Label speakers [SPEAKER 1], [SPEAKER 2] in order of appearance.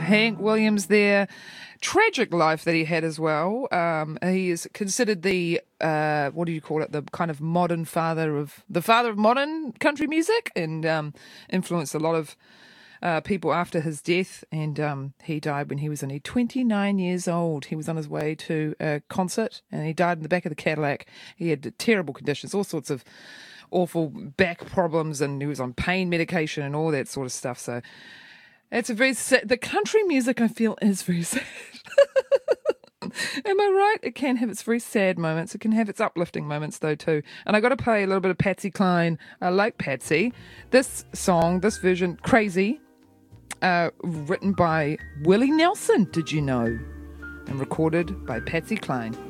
[SPEAKER 1] Hank Williams there. Tragic life that he had as well. He is considered the, what do you call it, the kind of modern father of modern country music, and influenced a lot of people after his death. And he died when he was only 29 years old. He was on his way to a concert and he died in the back of the Cadillac. He had terrible conditions, all sorts of awful back problems, and he was on pain medication and all that sort of stuff. So it's a very sad, the country music I feel is very sad. Am I right? It can have its very sad moments. It can have its uplifting moments though too. And I got to play a little bit of Patsy Cline. I like Patsy. This song, this version, Crazy, written by Willie Nelson, did you know? And recorded by Patsy Cline.